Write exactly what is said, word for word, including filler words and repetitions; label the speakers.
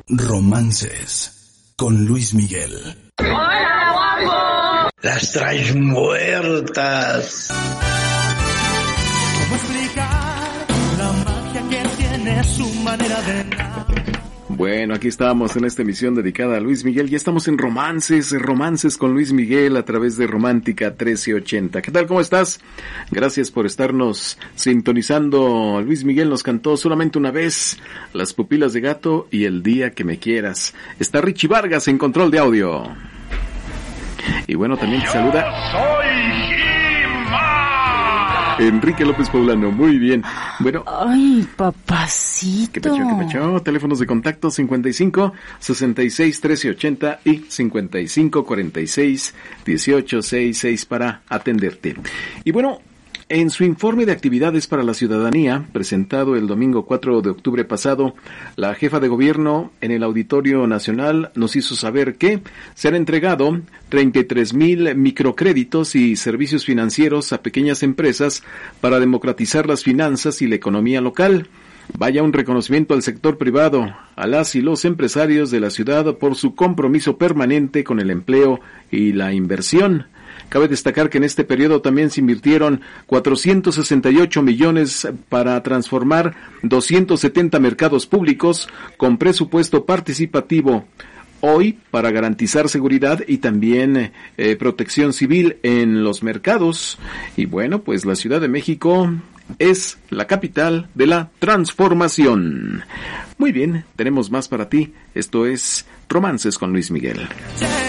Speaker 1: Romances con Luis Miguel.
Speaker 2: ¡Hola, guapo!
Speaker 3: Las traes muertas.
Speaker 4: ¿Cómo explicar la magia que tiene su manera de...
Speaker 5: Bueno, aquí estamos en esta emisión dedicada a Luis Miguel. Ya estamos en Romances, Romances con Luis Miguel a través de Romántica trece ochenta. ¿Qué tal? ¿Cómo estás? Gracias por estarnos sintonizando. Luis Miguel nos cantó solamente una vez Las pupilas de gato y El día que me quieras. Está Richie Vargas en control de audio. Y bueno, también te saluda
Speaker 6: soy
Speaker 5: Enrique López Poblano. Muy bien. Bueno.
Speaker 7: Ay, papacito.
Speaker 5: ¿Qué pacho, qué pacho? Teléfonos de contacto cincuenta y cinco, sesenta y seis, trece ochenta y cincuenta y cinco, cuarenta y seis, dieciocho, sesenta y seis para atenderte. Y bueno, en su informe de actividades para la ciudadanía, presentado el domingo cuatro de octubre pasado, la jefa de gobierno en el Auditorio Nacional nos hizo saber que se han entregado treinta y tres mil microcréditos y servicios financieros a pequeñas empresas para democratizar las finanzas y la economía local. Vaya un reconocimiento al sector privado, a las y los empresarios de la ciudad por su compromiso permanente con el empleo y la inversión. Cabe destacar que en este periodo también se invirtieron cuatrocientos sesenta y ocho millones para transformar doscientos setenta mercados públicos con presupuesto participativo. Hoy, para garantizar seguridad y también eh, protección civil en los mercados. Y bueno, pues la Ciudad de México es la capital de la transformación. Muy bien, tenemos más para ti. Esto es Romances con Luis Miguel.
Speaker 4: Yeah.